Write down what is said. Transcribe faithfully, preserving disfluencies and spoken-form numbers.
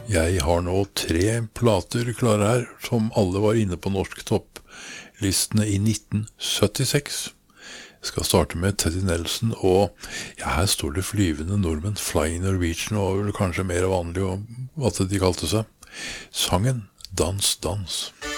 Jeg har nå tre plater klare her, som alle var inne på norsk topplistene i nitten syttiseks. Jeg skal starte med Teddy Nelson, og ja, her står det flyvende nordmenn. Flying Norwegian var vel kanskje mer vanlig at de kalte seg. Sangen Dans, dans.